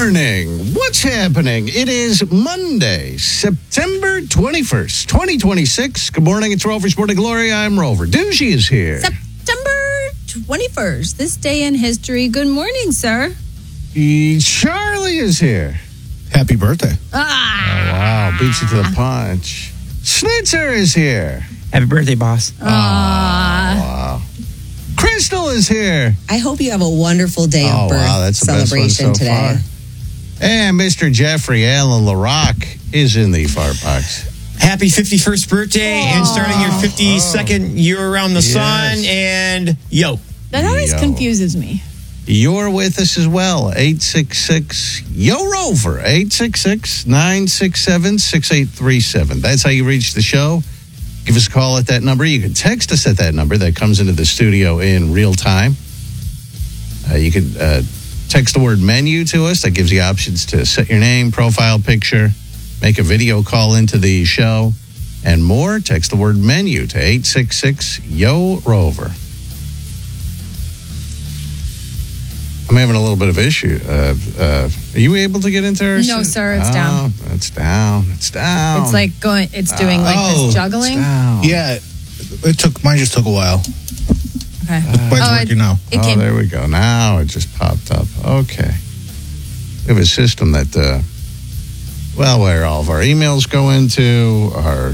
morning. What's happening? It is Monday, September 21st, 2026. Good morning. It's Rover's Morning Glory. I'm Rover. Doogie is here. September 21st, this day in history. Good morning, sir. Charlie is here. Happy birthday. Oh, wow. Beats you to the punch. Snitzer is here. Happy birthday, boss. Wow. Crystal is here. I hope you have a wonderful day of birth that's the celebration best one so today. Far. And Mr. Jeffrey Allen LaRock is in the far box. Happy 51st birthday and starting your 52nd year around the sun. And yo. That always confuses me. You're with us as well. 866-YO-ROVER. 866-967-6837. That's how you reach the show. Give us a call at that number. You can text us at that number. That comes into the studio in real time. You can text the word menu to us. That gives you options to set your name, profile picture, make a video call into the show, and more. Text the word menu to 866-YO-ROVER. I'm having a little bit of issue. Are you able to get into her? No, sir. It's down. It's down. It's down. It's like going. It's doing like this juggling. Yeah, mine just took a while. Okay. Mine's working now. There we go. Now it just popped up. Okay. We have a system that, where all of our emails go into, our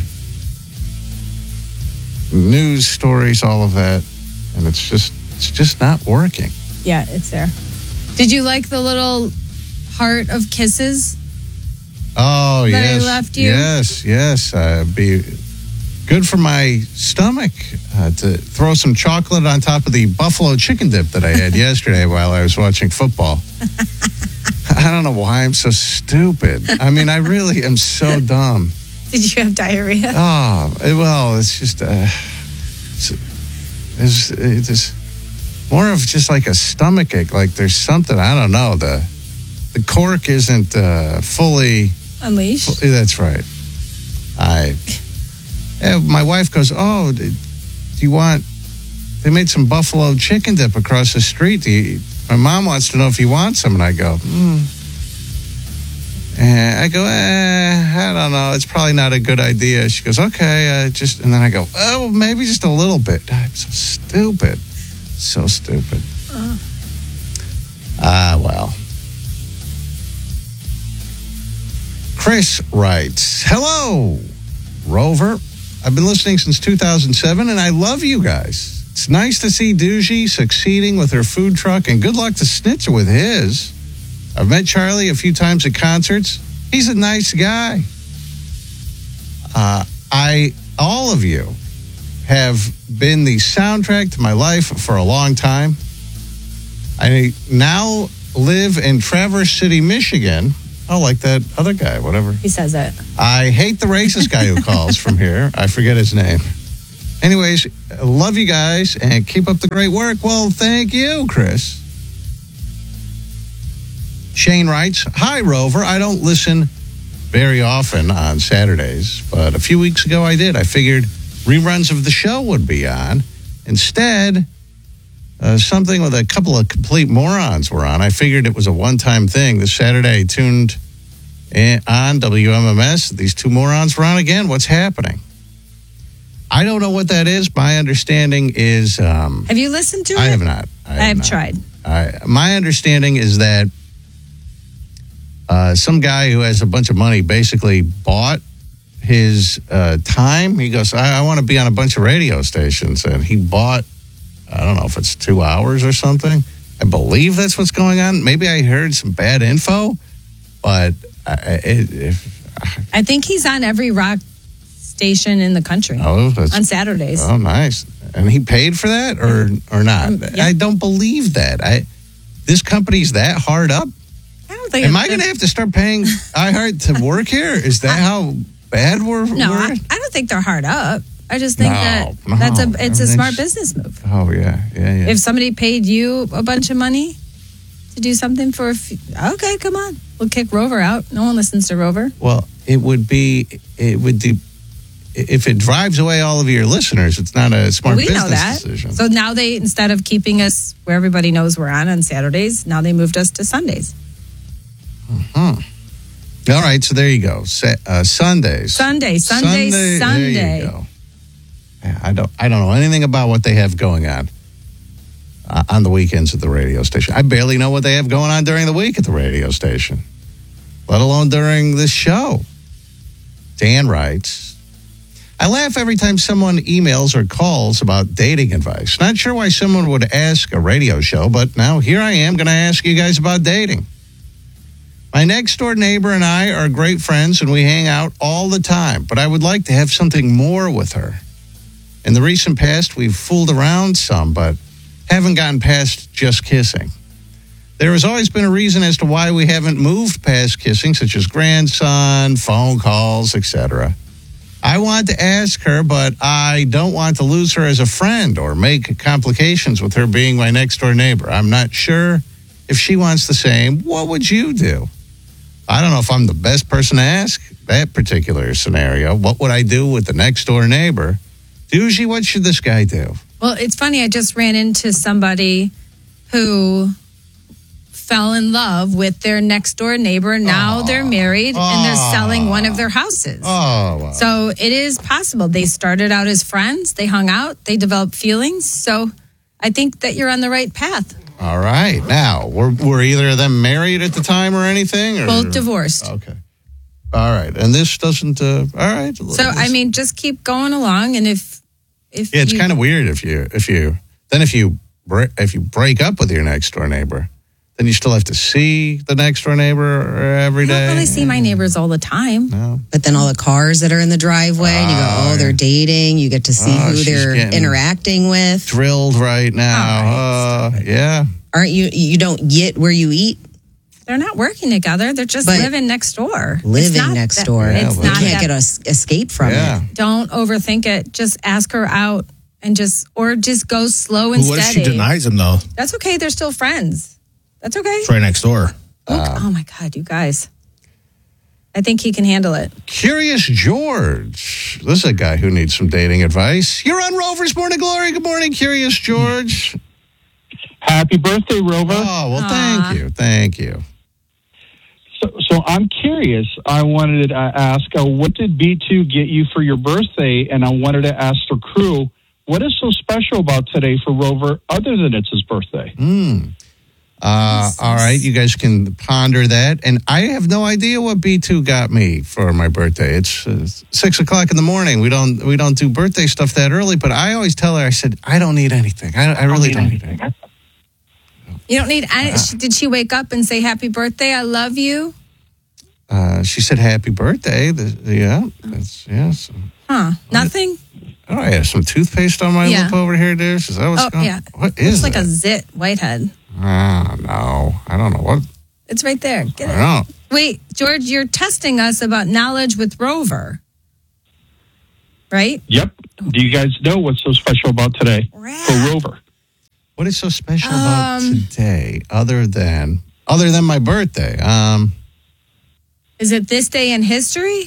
news stories, all of that, and it's just not working. Yeah, it's there. Did you like the little heart of kisses? Oh, that yes. I left you? Yes. Be good for my stomach to throw some chocolate on top of the buffalo chicken dip that I had yesterday while I was watching football. I don't know why I'm so stupid. I mean, I really am so dumb. Did you have diarrhea? Oh, well, it's just it's more of just like a stomach ache. Like there's something, I don't know. The cork isn't fully unleashed. That's right. My wife goes, "Oh, do you want?" They made some buffalo chicken dip across the street. My mom wants to know if you want some, and I go, And I go, I don't know. It's probably not a good idea. She goes, okay, and then I go, oh, maybe just a little bit. I'm so stupid. So stupid. Well. Chris writes, hello, Rover. I've been listening since 2007, and I love you guys. It's nice to see Doogie succeeding with her food truck, and good luck to Snitzer with his. I've met Charlie a few times at concerts. He's a nice guy. All of you have been the soundtrack to my life for a long time. I now live in Traverse City, Michigan. Oh, like that other guy, whatever. He says it. I hate the racist guy who calls from here. I forget his name. Anyways, I love you guys and keep up the great work. Well, thank you, Chris. Shane writes, hi, Rover. I don't listen very often on Saturdays, but a few weeks ago I did. I figured reruns of the show would be on. Instead, something with a couple of complete morons were on. I figured it was a one-time thing. This Saturday I tuned on WMMS. These two morons were on again. What's happening? I don't know what that is. My understanding is... have you listened to it? I have not. I have tried. My understanding is that some guy who has a bunch of money basically bought his time. He goes, I want to be on a bunch of radio stations. And he bought, I don't know if it's 2 hours or something. I believe that's what's going on. Maybe I heard some bad info, but I think he's on every rock station in the country on Saturdays. Oh, nice. And he paid for that or not? Yeah. I don't believe that. This company's that hard up? I don't think. Am I going to have to start paying iHeart to work here? Is that how bad we're? No, I don't think they're hard up. I just think it's a smart business move. Oh yeah. If somebody paid you a bunch of money to do something for okay, come on, we'll kick Rover out. No one listens to Rover. Well, it would do. If it drives away all of your listeners, it's not a smart business decision. So now they, instead of keeping us where everybody knows we're on Saturdays, now they moved us to Sundays. All right, so there you go. Sundays. Sunday. There you go. Yeah, I don't know anything about what they have going on the weekends at the radio station. I barely know what they have going on during the week at the radio station, let alone during this show. Dan writes, I laugh every time someone emails or calls about dating advice. Not sure why someone would ask a radio show, but now here I am going to ask you guys about dating. My next door neighbor and I are great friends and we hang out all the time, but I would like to have something more with her. In the recent past, we've fooled around some, but haven't gotten past just kissing. There has always been a reason as to why we haven't moved past kissing, such as grandson, phone calls, etc. I want to ask her, but I don't want to lose her as a friend or make complications with her being my next door neighbor. I'm not sure if she wants the same. What would you do? I don't know if I'm the best person to ask that particular scenario. What would I do with the next door neighbor? Doogie, what should this guy do? Well, it's funny. I just ran into somebody who fell in love with their next door neighbor. Now they're married and they're selling one of their houses. Oh, wow. So it is possible. They started out as friends. They hung out. They developed feelings. So I think that you're on the right path. All right. Now, were either of them married at the time or anything? Or? Both divorced. Okay. All right. And this doesn't, all right. So, I mean, just keep going along. And if yeah, it's kind of weird if you break up with your next door neighbor, then you still have to see the next door neighbor every day. I don't really see my neighbors all the time. No. But then all the cars that are in the driveway, and you go, they're dating. You get to see who they're interacting with. Drilled right now. Yeah. Aren't you? You don't get where you eat. They're not working together. They're just living next door. Living next door. Yeah, you can't get escape from it. Don't overthink it. Just ask her out and just go slow and What if steady. she denies him, though? That's okay. They're still friends. That's okay. It's right next door. Oh my God, you guys. I think he can handle it. Curious George. This is a guy who needs some dating advice. You're on Rover's Morning Glory. Good morning, Curious George. Happy birthday, Rover. Oh, well, thank you. Thank you. So I'm curious. I wanted to ask, what did B2 get you for your birthday? And I wanted to ask the crew, what is so special about today for Rover other than it's his birthday? All right, you guys can ponder that. And I have no idea what B2 got me for my birthday. It's 6 o'clock in the morning. We don't do birthday stuff that early, but I always tell her, I said, I don't need anything. I really don't need anything. You don't need. Did she wake up and say happy birthday? I love you. She said happy birthday. Yes. Huh? Nothing. Oh, I have some toothpaste on my lip over here, dude. Is that what's going on? What is It's like that? a zit, Whitehead. No. I don't know what. It's right there. Get it. I don't. Wait, George, you're testing us about knowledge with Rover, right? Yep. Do you guys know what's so special about today for Rover? What is so special about today, other than my birthday? Is it this day in history?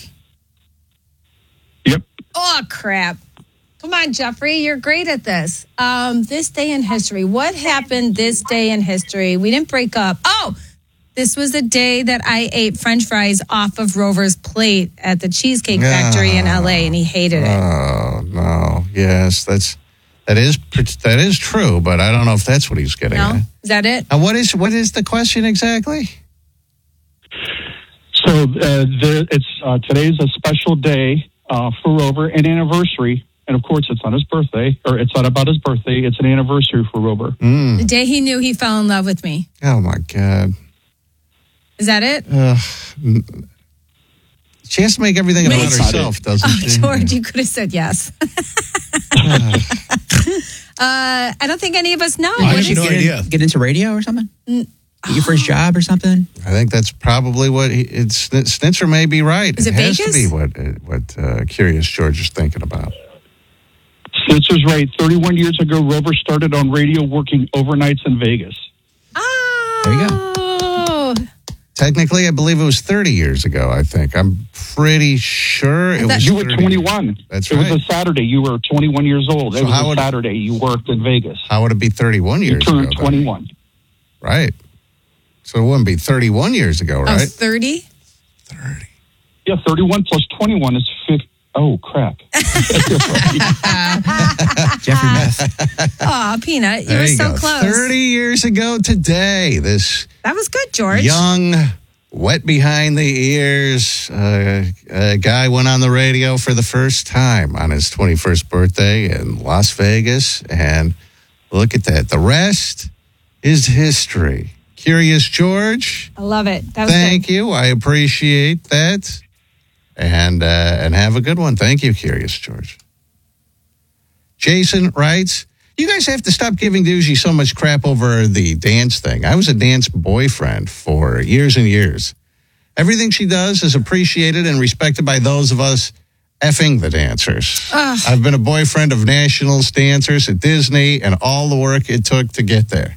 Yep. Oh, crap. Come on, Jeffrey. You're great at this. This day in history. What happened this day in history? We didn't break up. Oh, this was the day that I ate French fries off of Rover's plate at the Cheesecake Factory in L.A., and he hated it. Oh, no. Yes, that is true, but I don't know if that's what he's getting at. Is that it? What is the question exactly? So today's a special day for Rover, an anniversary. And of course, it's on his birthday, or it's not about his birthday. It's an anniversary for Rover. The day he knew he fell in love with me. Oh, my God. Is that it? She has to make everything about herself, doesn't she? George, you could have said yes. I don't think any of us know. I have no idea. Get into radio or something? Get your first job or something? I think that's probably what Snitzer may be right. Is it has Vegas? to be what Curious George is thinking about. Snitzer's right. 31 years ago, Rover started on radio working overnights in Vegas. Oh. There you go. Technically, I believe it was 30 years ago, I think. I'm pretty sure it was You were 30. 21. That's It right. was a Saturday. You were 21 years old. So It was how a would- Saturday. You worked in Vegas. How would it be 31 You years ago? turned then? 21. Right. So it wouldn't be 31 years ago, Oh, right? 30? 30. Yeah, 31 plus 21 is 50. Oh, crap. Jeffrey Meth. Aw, Peanut, you There were you so go. close. 30 years ago today, this That was good, George. young, wet behind the ears guy went on the radio for the first time on his 21st birthday in Las Vegas. And look at that. The rest is history. Curious George, I love it. That was thank you. I appreciate that. And have a good one. Thank you, Curious George. Jason writes, you guys have to stop giving Doogie so much crap over the dance thing. I was a dance boyfriend for years and years. Everything she does is appreciated and respected by those of us effing the dancers. I've been a boyfriend of nationals dancers at Disney and all the work it took to get there.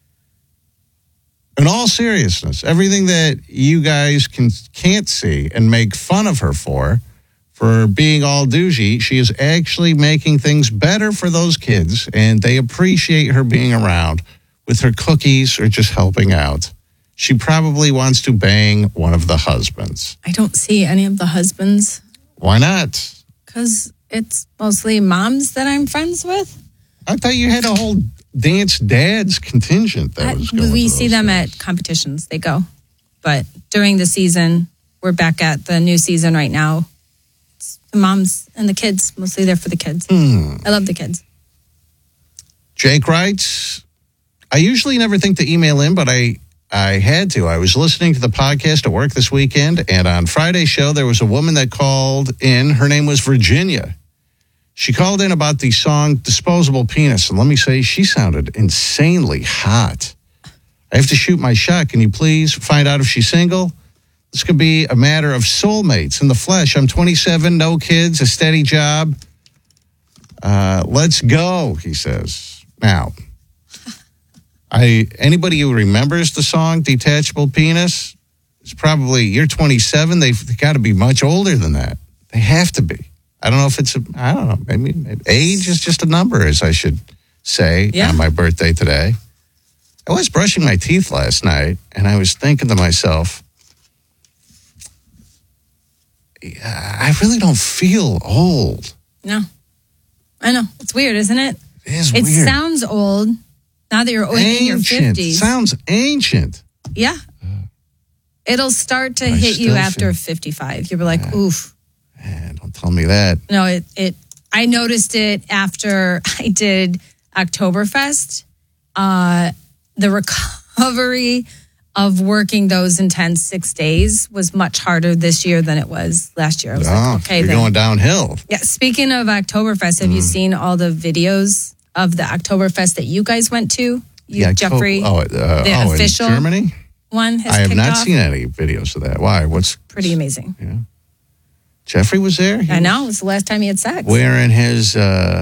In all seriousness, everything that you guys can't see and make fun of her for being all douchey, she is actually making things better for those kids, and they appreciate her being around with her cookies or just helping out. She probably wants to bang one of the husbands. I don't see any of the husbands Why not? because it's mostly moms that I'm friends with. I thought you had a whole dance dads contingent that was going. We to see those them things. at competitions. They go. But during the season, we're back at the new season right now. It's the moms and the kids, mostly there for the kids. I love the kids. Jake writes, I usually never think to email in, but I had to. I was listening to the podcast at work this weekend, and on Friday's show, there was a woman that called in. Her name was Virginia. She called in about the song Disposable Penis, and let me say, she sounded insanely hot. I have to shoot my shot. Can you please find out if she's single? This could be a matter of soulmates in the flesh. I'm 27, no kids, a steady job. Let's go, he says. Now, anybody who remembers the song Detachable Penis, is probably, you're 27, they've got to be much older than that. They have to be. I don't know if it's, I don't know, maybe age is just a number, as I should say, on my birthday today. I was brushing my teeth last night, and I was thinking to myself, I really don't feel old. No. I know. It's weird, isn't it? It is It weird. sounds old now that you're in your Ancient. 50s. Sounds ancient. Yeah. It'll start to I hit you still after feel- 55. You'll be like, oof. Man, don't tell me that. No, I noticed it after I did Oktoberfest. The recovery of working those intense 6 days was much harder this year than it was last year. I was like, okay, you're then. going downhill. Yeah, speaking of Oktoberfest, have you seen all the videos of the Oktoberfest that you guys went to? Jeffrey, the official in Germany? one has I have kicked not off. seen any videos of that. Why? What's Pretty amazing. Jeffrey was there? He I was know. It's the last time he had sex. wearing his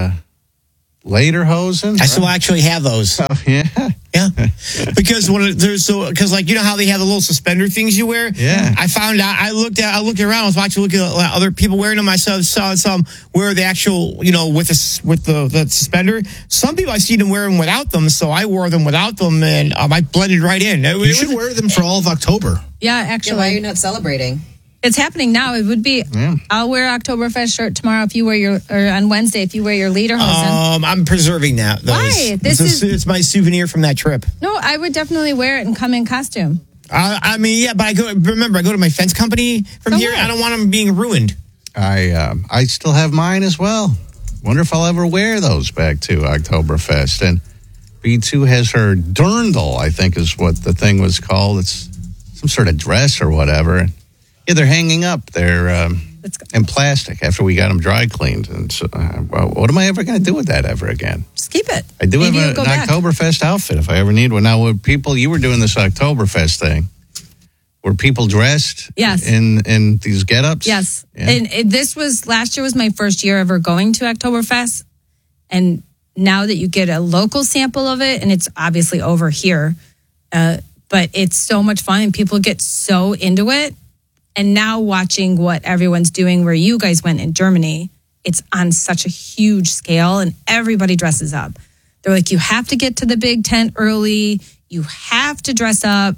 lederhosen. I still actually have those. Oh, yeah. Yeah, because like you know how they have the little suspender things you wear. Yeah. I found out. I looked around. I was watching, looking at other people wearing them. I saw some wear the actual, with the suspender. Some people I seen them wearing without them, so I wore them without them, and I blended right in. You should wear them for all of October. Yeah, Yeah, actually. why are you not celebrating? It's happening now. It would be. I'll wear Oktoberfest shirt tomorrow if you wear or on Wednesday if you wear your lederhosen. I'm preserving that. Why? It's my souvenir from that trip. No, I would definitely wear it and come in costume. But I go to my fence company from So here. what? I don't want them being ruined. I still have mine as well. Wonder if I'll ever wear those back to Oktoberfest. And B2 has her dirndl, I think is what the thing was called. It's some sort of dress or whatever. Yeah, they're hanging up. They're in plastic after we got them dry cleaned. And so, what am I ever going to do with that ever again? Just keep it. I do Maybe have you'll go an back. Oktoberfest outfit if I ever need one. Now, you were doing this Oktoberfest thing. Were people dressed Yes. in these get-ups? Yes. Yeah. And last year was my first year ever going to Oktoberfest. And now that you get a local sample of it, and it's obviously over here, but it's so much fun and people get so into it. And now watching what everyone's doing where you guys went in Germany, it's on such a huge scale and everybody dresses up. They're like, you have to get to the big tent early. You have to dress up.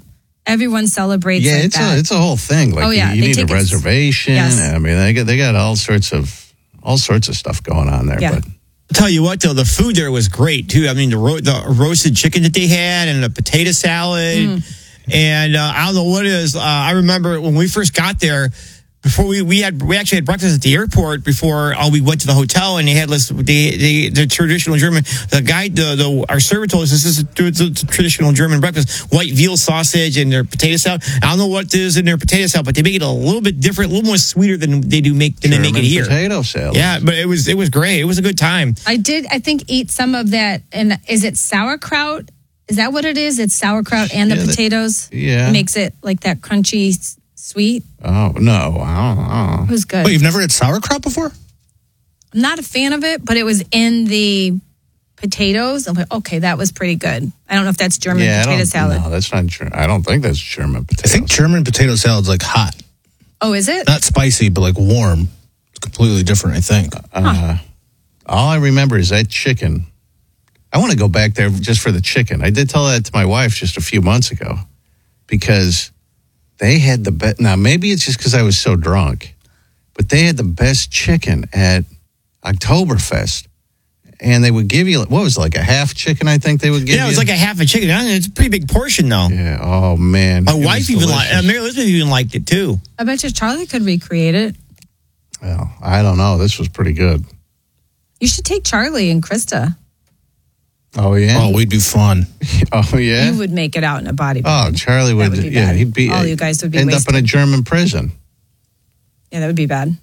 Everyone celebrates Yeah, like that. it's a whole thing. Like, Oh, yeah, you they need a take it- reservation. Yes. I mean, they got all sorts of stuff going on there. Yeah. But I'll tell you what, though, the food there was great, too. I mean, the roasted chicken that they had and the potato salad. And I don't know what it is. I remember when we first got there, before we actually had breakfast at the airport before we went to the hotel, and they had the traditional German. The guy, our server told us this is a traditional German breakfast: white veal sausage and their potato salad. I don't know what is in their potato salad, but they make it a little bit different, a little more sweeter than they make it here. Potato salad. Yeah, but it was great. It was a good time. I did, I think, eat some of that. And is it sauerkraut? Is that what it is? It's sauerkraut and the potatoes? Yeah. Makes it like that crunchy sweet. Oh, no. I don't It was good. Wait, you've never had sauerkraut before? I'm not a fan of it, but it was in the potatoes. I'm like, okay, that was pretty good. I don't know if that's German potato salad. No, that's not German. I don't think that's German potato I think German potato salad's like hot. Oh, is it? Not spicy, but like warm. It's completely different, I think. All I remember is that chicken. I want to go back there just for the chicken. I did tell that to my wife just a few months ago because they had the best. Now, maybe it's just because I was so drunk, but they had the best chicken at Oktoberfest. And they would give you, what was it, like a half chicken, I think they would give you? Yeah, it was like a half a chicken. It's a pretty big portion, though. Yeah, oh, man. My wife even Mary Elizabeth even liked it, too. I bet you Charlie could recreate it. Well, I don't know. This was pretty good. You should take Charlie and Krista. Oh, yeah? Oh, we'd be fun. Oh, yeah? You would make it out in a body Oh, bag. Charlie would, That would be yeah, bad. he'd be. All you guys would be end wasted. up in a German prison. Yeah, that would be bad.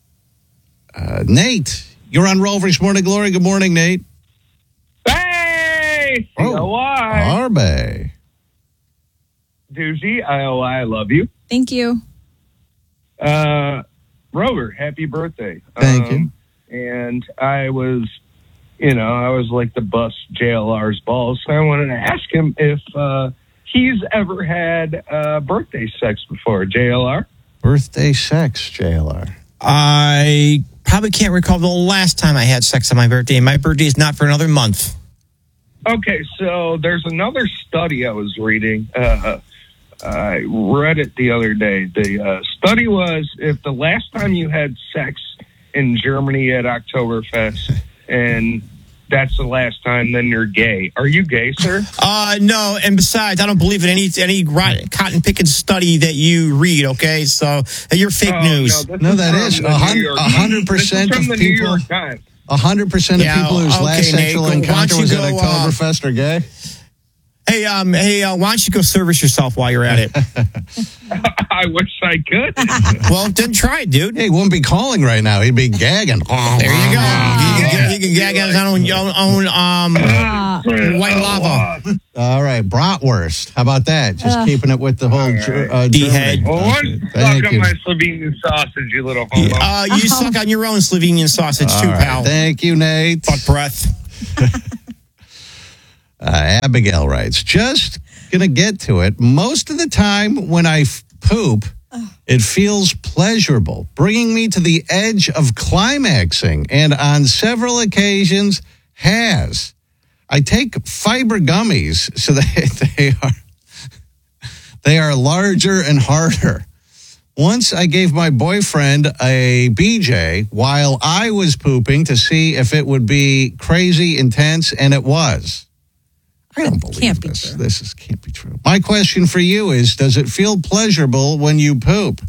Nate, you're on Rover's Morning Glory. Good morning, Nate. Hey! Oh, COI. Arbe. Doozy, I love you. Thank you. Rover, happy birthday. Thank you. And I was like the bus JLR's balls. So I wanted to ask him if he's ever had birthday sex before, JLR. Birthday sex, JLR. I probably can't recall the last time I had sex on my birthday. My birthday is not for another month. Okay, so there's another study I was reading. I read it the other day. The study was if the last time you had sex in Germany at Oktoberfest and that's the last time, then you're gay. Are you gay, sir? No, and besides, I don't believe in any cotton picking study that you read. Okay, so you're fake news. No, that is 100% from of the New people. York Times. 100% of people whose last sexual Nate, encounter why was don't at you go, Oktoberfest are gay. Hey, why don't you go service yourself while you're at it? I wish I could. Well, then try it, dude. Hey, he wouldn't be calling right now. He'd be gagging. There you go. He can gag on his own white lava. All right, bratwurst. How about that? Just keeping it with the whole D-head. Germany. Well, one Thank suck on you. my Slovenian sausage, you little homo. You suck on your own Slovenian sausage too, All right, pal. thank you, Nate. Butt breath. Abigail writes, just going to get to it. Most of the time when I poop, it feels pleasurable, bringing me to the edge of climaxing, and on several occasions has. I take fiber gummies so that they are larger and harder. Once I gave my boyfriend a BJ while I was pooping to see if it would be crazy intense, and it was. I don't believe Can't be this. true. This can't be true. My question for you is, does it feel pleasurable when you poop?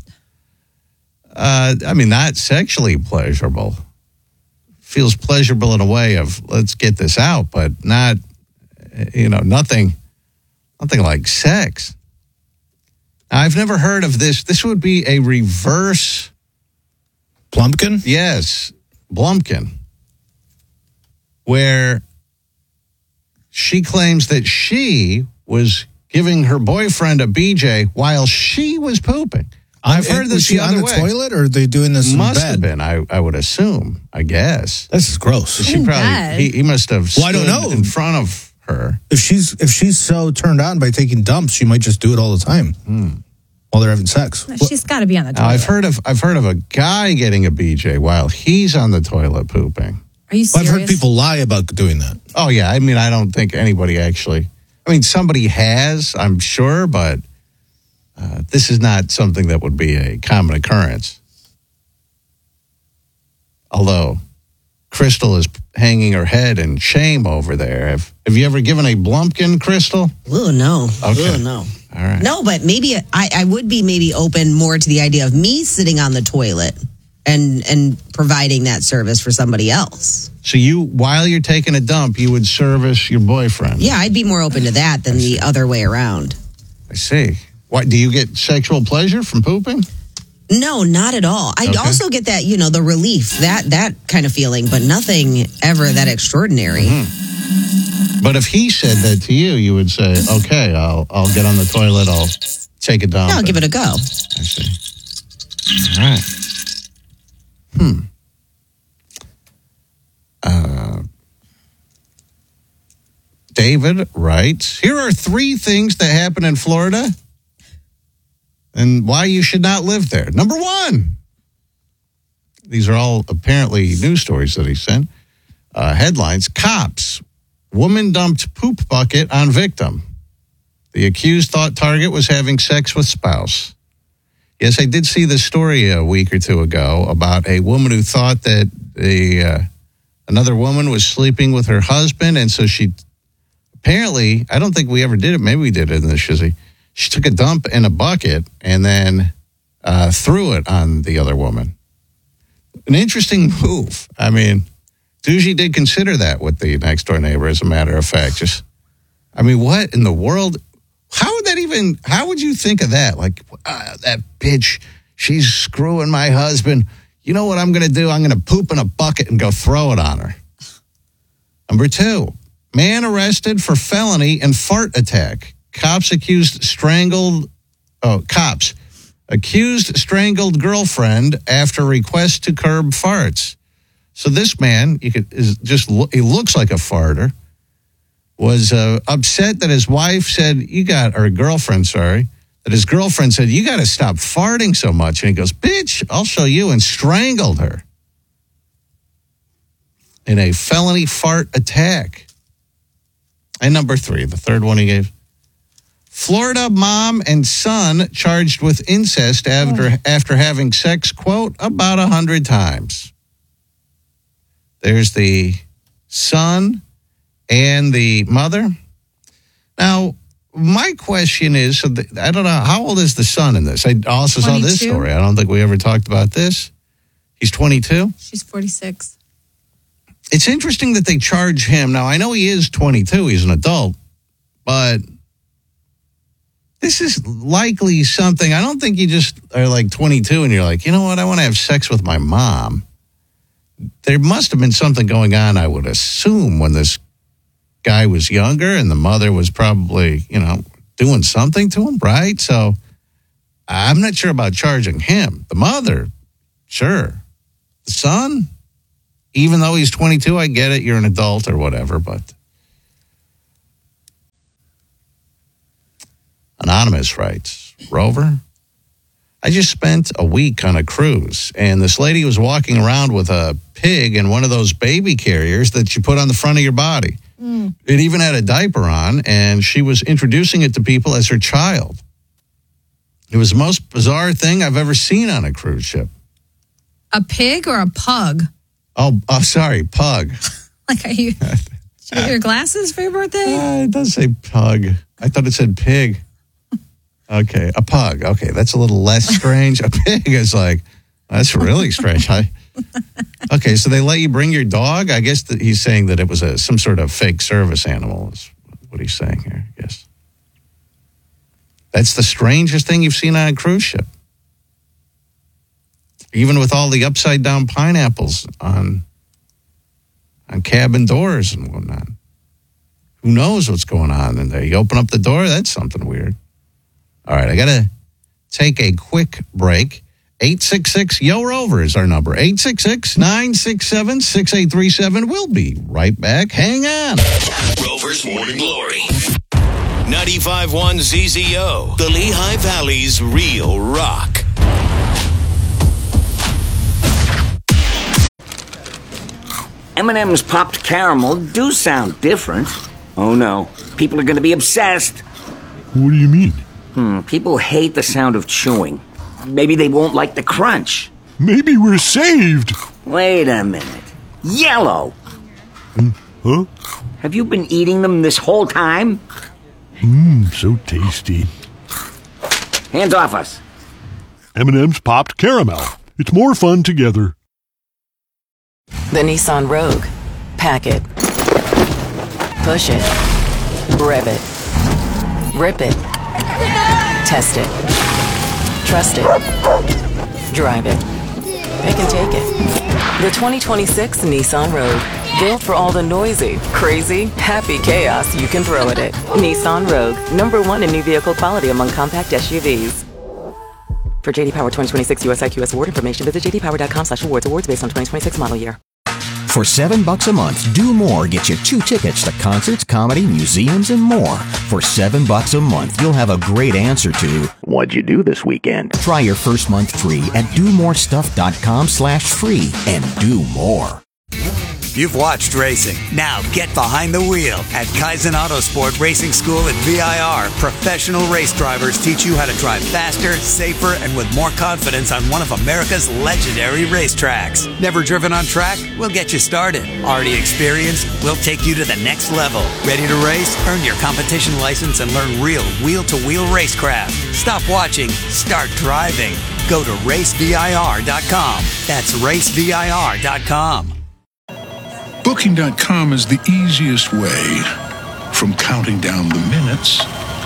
I mean, not sexually pleasurable. Feels pleasurable in a way of, let's get this out, but not, nothing like sex. Now, I've never heard of this. This would be a reverse. Plumpkin? Yes, Blumpkin. Where she claims that she was giving her boyfriend a BJ while she was pooping. I've heard Was this she the on other the way. toilet, or are they doing this in Must bed? have been, I would assume, I guess. This is gross. She In probably bed? he must have Well, I don't stood know. in front of her. If she's so turned on by taking dumps, she might just do it all the time while they're having sex. She's got to be on the toilet. Now, I've heard of a guy getting a BJ while he's on the toilet pooping. Are you I've serious? heard people lie about doing that. Oh yeah, I mean, I don't think anybody actually. I mean, somebody has, I'm sure, but this is not something that would be a common occurrence. Although Crystal is hanging her head in shame over there. Have you ever given a Blumpkin, Crystal? Oh, no. Okay. Oh, no. All right. No, but maybe I would be maybe open more to the idea of me sitting on the toilet and providing that service for somebody else. So while you're taking a dump, you would service your boyfriend? Yeah, I'd be more open to that than the other way around. I see. What, do you get sexual pleasure from pooping? No, not at all. I also get that, the relief, that kind of feeling, but nothing ever that extraordinary. Mm-hmm. But if he said that to you, you would say, okay, I'll get on the toilet, I'll take a dump. Yeah, I'll give it a go. I see. All right. David writes, here are 3 things that happen in Florida and why you should not live there. Number 1. These are all apparently news stories that he sent. Headlines, cops. Woman dumped poop bucket on victim. The accused thought target was having sex with spouse. Yes, I did see this story a week or 2 ago about a woman who thought that another woman was sleeping with her husband, and so she apparently, I don't think we ever did it. Maybe we did it in the shizzy. She took a dump in a bucket and then threw it on the other woman. An interesting move. I mean, Doogie did consider that with the next door neighbor, as a matter of fact. What in the world? How would you think of that? Like, that bitch, she's screwing my husband. You know what I'm going to do? I'm going to poop in a bucket and go throw it on her. Number 2, man arrested for felony and fart attack. Cops accused strangled girlfriend after request to curb farts. So this man, he looks like a farter, was upset that his wife said, that his girlfriend said, you got to stop farting so much. And he goes, bitch, I'll show you, and strangled her in a felony fart attack. And number 3, the third one he gave. Florida mom and son charged with incest after having sex, quote, about 100 times. There's the son and the mother. Now, my question is, I don't know, how old is the son in this? I also 22. Saw this story. I don't think we ever talked about this. He's 22? She's 46. It's interesting that they charge him. Now, I know he is 22. He's an adult. But this is likely something. I don't think you just are like 22 and you're like, you know what? I want to have sex with my mom. There must have been something going on, I would assume, when this guy was younger and the mother was probably, doing something to him, right? So I'm not sure about charging him. The mother, sure. The son, even though he's 22, I get it. You're an adult or whatever, but Anonymous writes, Rover, I just spent a week on a cruise, and this lady was walking around with a pig in one of those baby carriers that you put on the front of your body. Mm. It even had a diaper on, and she was introducing it to people as her child. It was the most bizarre thing I've ever seen on a cruise ship. A pig or a pug? Oh, sorry, pug. Like, did you get your glasses for your birthday? It does say pug. I thought it said pig. Okay, a pug. Okay, that's a little less strange. A pig is like, that's really strange. Okay, so they let you bring your dog? I guess that he's saying that it was some sort of fake service animal is what he's saying here, I guess. That's the strangest thing you've seen on a cruise ship. Even with all the upside-down pineapples on cabin doors and whatnot. Who knows what's going on in there? You open up the door, that's something weird. All right, I got to take a quick break. 866-YO-ROVER is our number. 866-967-6837. We'll be right back. Hang on. Rover's Morning Glory. 95.1 ZZO, the Lehigh Valley's real rock. M&M's popped caramel do sound different. Oh no, people are going to be obsessed. What do you mean? People hate the sound of chewing. Maybe they won't like the crunch. Maybe we're saved. Wait a minute. Yellow! Huh? Have you been eating them this whole time? So tasty. Hands off us. M&M's popped caramel. It's more fun together. The Nissan Rogue. Pack it. Push it. Rev it. Rip it. Test it. Trust it. Drive it. Pick and take it. The 2026 Nissan Rogue. Built for all the noisy, crazy, happy chaos you can throw at it. Nissan Rogue. #1 in new vehicle quality among compact SUVs. For JD Power 2026 US IQS award information, visit jdpower.com/awards. Awards based on 2026 model year. For $7 a month, Do More gets you 2 tickets to concerts, comedy, museums, and more. For $7 a month, you'll have a great answer to what'd you do this weekend? Try your first month free at domorestuff.com/free and do more. You've watched racing. Now get behind the wheel at Kaizen Autosport Racing School at VIR. Professional race drivers teach you how to drive faster, safer, and with more confidence on one of America's legendary racetracks. Never driven on track? We'll get you started. Already experienced? We'll take you to the next level. Ready to race? Earn your competition license and learn real wheel-to-wheel racecraft. Stop watching. Start driving. Go to racevir.com. That's racevir.com. Booking.com is the easiest way from counting down the minutes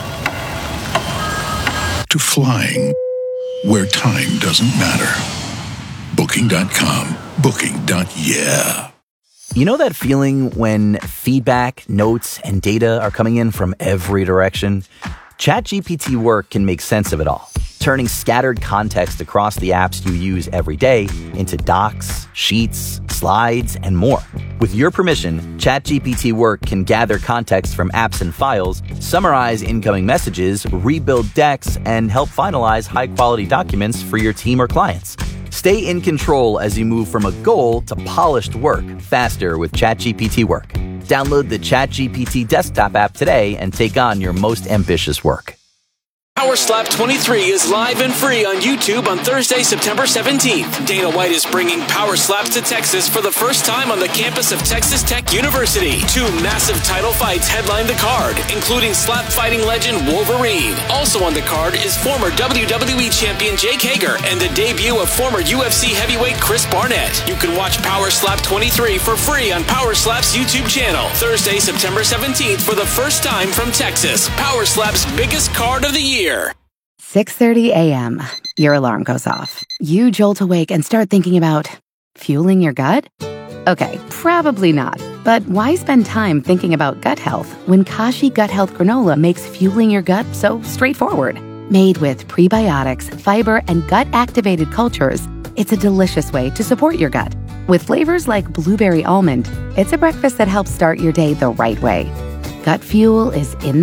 to flying where time doesn't matter. Booking.com. Booking.yeah. You know that feeling when feedback, notes, and data are coming in from every direction? ChatGPT Work can make sense of it all, turning scattered context across the apps you use every day into docs, sheets, slides, and more. With your permission, ChatGPT Work can gather context from apps and files, summarize incoming messages, rebuild decks, and help finalize high-quality documents for your team or clients. Stay in control as you move from a goal to polished work faster with ChatGPT Work. Download the ChatGPT desktop app today and take on your most ambitious work. Power Slap 23 is live and free on YouTube on Thursday, September 17th. Dana White is bringing Power Slaps to Texas for the first time on the campus of Texas Tech University. 2 massive title fights headline the card, including slap fighting legend Wolverine. Also on the card is former WWE champion Jake Hager and the debut of former UFC heavyweight Chris Barnett. You can watch Power Slap 23 for free on Power Slap's YouTube channel. Thursday, September 17th for the first time from Texas. Power Slap's biggest card of the year. 6:30 a.m. Your alarm goes off. You jolt awake and start thinking about fueling your gut? Okay, probably not. But why spend time thinking about gut health when Kashi Gut Health Granola makes fueling your gut so straightforward? Made with prebiotics, fiber, and gut-activated cultures, it's a delicious way to support your gut. With flavors like blueberry almond, it's a breakfast that helps start your day the right way. Gut fuel is in